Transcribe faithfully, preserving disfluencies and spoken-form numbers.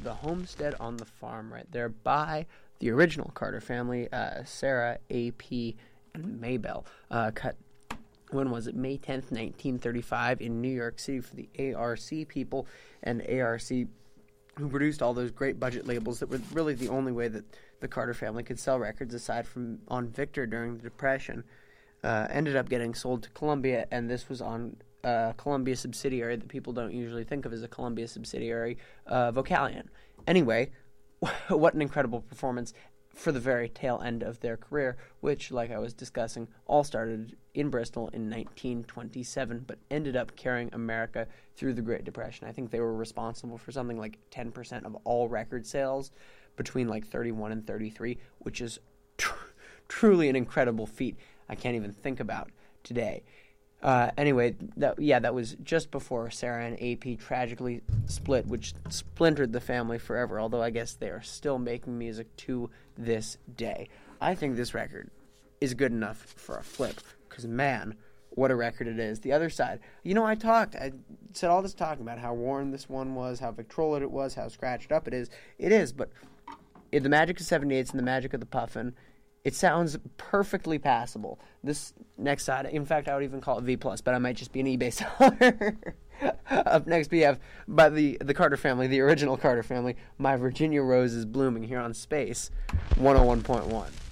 The Homestead on the Farm right there by the original Carter family, uh, Sarah, A P, and Maybelle. Uh, cut, when was it? May tenth, nineteen thirty-five in New York City for the A R C people, and A R C who produced all those great budget labels that were really the only way that the Carter family could sell records aside from on Victor during the Depression. Uh, ended up getting sold to Columbia, and this was on uh, Columbia subsidiary that people don't usually think of as a Columbia subsidiary, uh, Vocalion. Anyway, what an incredible performance for the very tail end of their career, which, like I was discussing, all started in Bristol in nineteen twenty-seven, but ended up carrying America through the Great Depression. I think they were responsible for something like ten percent of all record sales between like thirty-one and thirty-three, which is tr- truly an incredible feat I can't even think about today. Uh, anyway, that, yeah, that was just before Sarah and A P tragically split, which splintered the family forever, although I guess they are still making music to this day. I think this record is good enough for a flip, because, man, what a record it is. The other side, you know, I talked, I said all this talking about how worn this one was, how Victrola it was, how scratched up it is. It is, but in the magic of seventy-eights and the magic of the Puffin, it sounds perfectly passable. This next side, in fact, I would even call it V plus, but I might just be an eBay seller. Up next, we have by the the Carter family, the original Carter family, My Virginia Rose is Blooming here on Space one oh one point one.